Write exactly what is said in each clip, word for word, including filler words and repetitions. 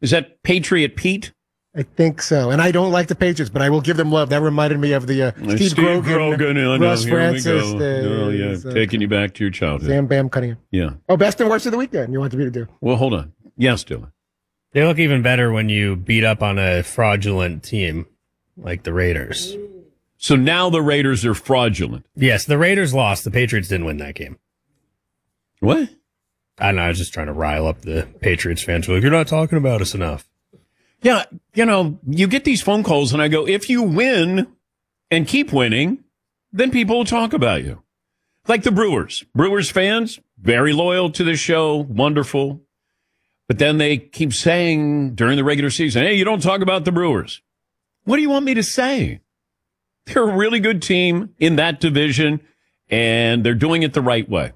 Is that Patriot Pete? I think so. And I don't like the Patriots, but I will give them love. That reminded me of the uh, Steve, Steve Grogan, Grogan oh, no, Russ here Francis. we go. Oh, yeah, uh, taking you back to your childhood. Sam Bam Cunningham. Yeah. Oh, best and worst of the weekend you wanted me to do. Well, hold on. Yes, Dylan. They look even better when you beat up on a fraudulent team like the Raiders. So now the Raiders are fraudulent. Yes, the Raiders lost. The Patriots didn't win that game. What? I don't know. I was just trying to rile up the Patriots fans. Like, you're not talking about us enough. Yeah, you know, you get these phone calls and I go, if you win and keep winning, then people will talk about you. Like the Brewers. Brewers fans, very loyal to the show, wonderful. But then they keep saying during the regular season, hey, you don't talk about the Brewers. What do you want me to say? They're a really good team in that division, and they're doing it the right way.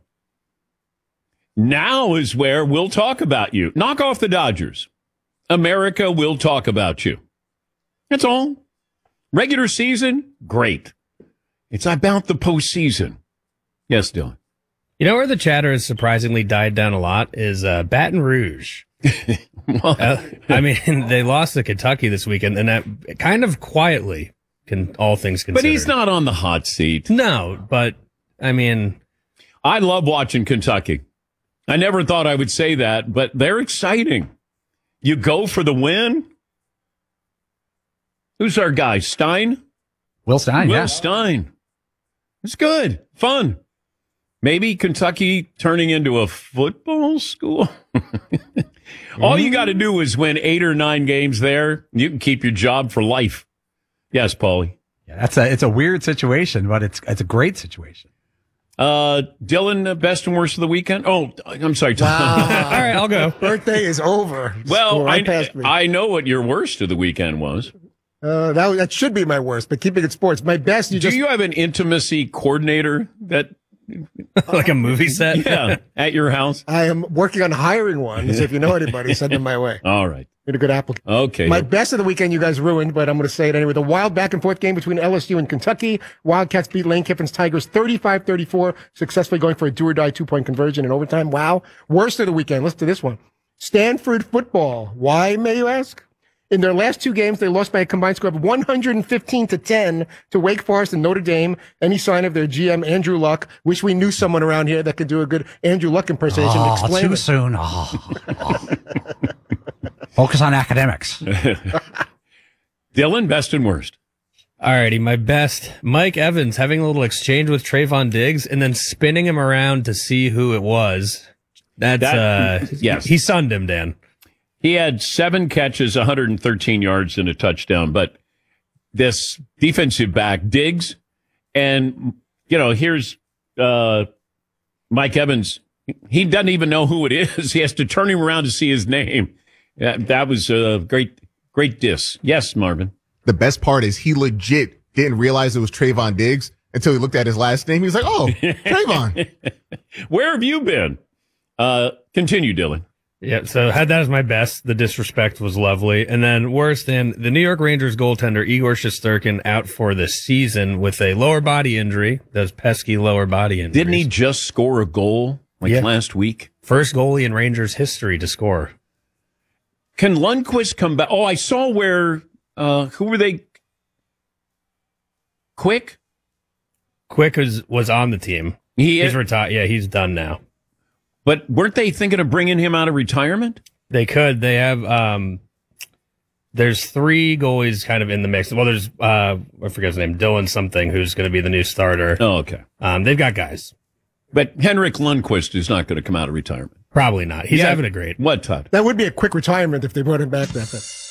Now is where we'll talk about you. Knock off the Dodgers. America will talk about you. That's all. Regular season, great. It's about the postseason. Yes, Dylan. You know where the chatter has surprisingly died down a lot is uh, Baton Rouge. uh, I mean, they lost to Kentucky this weekend, and that kind of quietly, can all things considered. But he's not on the hot seat. No, but, I mean... I love watching Kentucky. I never thought I would say that, but they're exciting. You go for the win? Who's our guy? Stein? Will Stein, Will yeah. Stein. It's good. Fun. Maybe Kentucky turning into a football school? All you got to do is win eight or nine games there. You can keep your job for life. Yes, Paulie. Yeah, that's a it's a weird situation, but it's it's a great situation. Uh, Dylan, uh, best and worst of the weekend? Oh, I'm sorry. Tom. Wow. All right, I'll go. Birthday is over. Well, Score, I, passed me. I know what your worst of the weekend was. Uh, that, that should be my worst, but keeping it sports. My best, you Do just... you have an intimacy coordinator that... Like a movie set? Yeah, at your house? I am working on hiring one, so if you know anybody, send them my way. All right. Get a good applicant. Okay. My best of the weekend you guys ruined, but I'm going to say it anyway. The wild back-and-forth game between L S U and Kentucky. Wildcats beat Lane Kiffin's Tigers thirty-five thirty-four, successfully going for a do-or-die two-point conversion in overtime. Wow. Worst of the weekend. Listen to this one. Stanford football. Why, may you ask? In their last two games, they lost by a combined score of one hundred fifteen to ten to Wake Forest and Notre Dame. Any sign of their G M, Andrew Luck? Wish we knew someone around here that could do a good Andrew Luck impersonation. Oh, Explain too it. soon. Oh, oh. Focus on academics. Dylan, best and worst. Alrighty, my best. Mike Evans having a little exchange with Trayvon Diggs and then spinning him around to see who it was. That's, That- uh, yes. He sunned him, Dan. He had seven catches, one hundred thirteen yards, and a touchdown. But this defensive back, Diggs, and, you know, here's uh, Mike Evans. He doesn't even know who it is. He has to turn him around to see his name. Yeah, that was a great, great diss. Yes, Marvin. The best part is he legit didn't realize it was Trayvon Diggs until he looked at his last name. He was like, oh, Trayvon. Where have you been? Uh, continue, Dylan. Yeah, so had that as my best. The disrespect was lovely. And then worse than the New York Rangers goaltender Igor Shesterkin out for the season with a lower body injury. Those pesky lower body injuries. Didn't he just score a goal like Yeah. last week? First goalie in Rangers history to score. Can Lundqvist come back? Oh, I saw where, uh, who were they? Quick? Quick was, was on the team. He He's retired. Yeah, he's done now. But weren't they thinking of bringing him out of retirement? They could. They have, um, there's three goalies kind of in the mix. Well, there's, uh, I forget his name, Dylan something, who's going to be the new starter. Oh, okay. Um, they've got guys. But Henrik Lundqvist is not going to come out of retirement. Probably not. He's Yeah. having a great. What, Todd? That would be a quick retirement if they brought him back that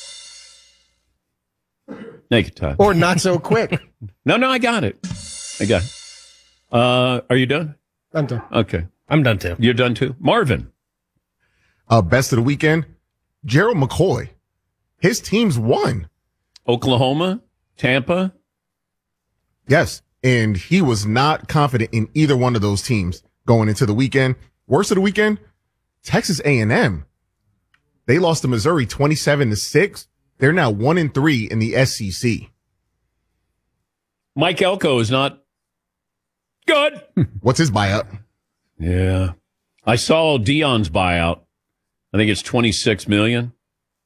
fast. Thank you, Todd. Or not so quick. No, no, I got it. I got it. Uh, are you done? I'm done. Okay. I'm done too. You're done too? Marvin. Uh, best of the weekend, Gerald McCoy. His teams won. Oklahoma, Tampa. Yes. And he was not confident in either one of those teams going into the weekend. Worst of the weekend, Texas A and M. They lost to Missouri twenty-seven to six. They're now one and three in the S E C. Mike Elko is not good. What's his buyout? Yeah. I saw Dion's buyout. I think it's twenty-six million.